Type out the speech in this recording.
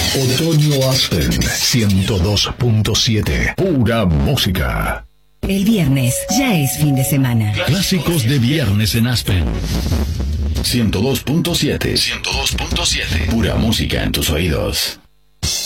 Otoño Aspen 102.7. Pura música. El viernes ya es fin de semana. Clásicos de viernes en Aspen 102.7. 102.7. Pura música en tus oídos.